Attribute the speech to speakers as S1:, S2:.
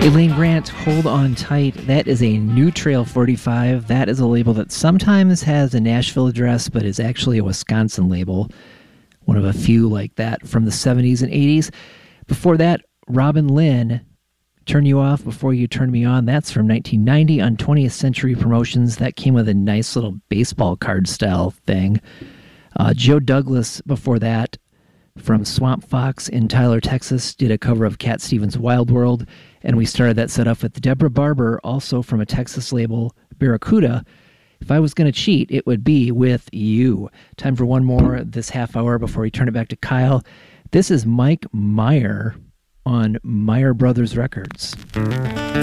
S1: Elaine Grant, Hold On Tight. That is a New Trail 45. That is a label that sometimes has a Nashville address, but is actually a Wisconsin label. One of a few like that from the 70s and 80s. Before that, Robin Lynn, Turn You Off Before You Turn Me On. That's from 1990 on 20th Century Promotions. That came with a nice little baseball card style thing. Joe Douglas, before that, from Swamp Fox in Tyler, Texas, did a cover of Cat Stevens' Wild World. And we started that set off with Deborah Barber, also from a Texas label, Barracuda. If I was going to cheat, it would be with You. Time for one more this half hour before we turn it back to Kyle. This is Mike Meyer on Meyer Brothers Records.